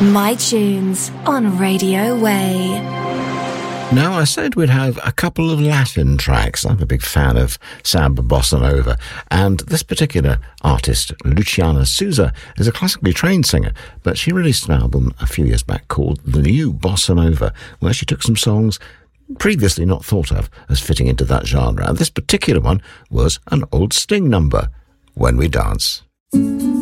My Tunes on Radio Way. Now, I said we'd have a couple of Latin tracks. I'm a big fan of samba, bossa nova, and this particular artist, Luciana Souza, is a classically trained singer, but she released an album a few years back called The New Bossa Nova, where she took some songs previously not thought of as fitting into that genre, and this particular one was an old Sting number, When We Dance.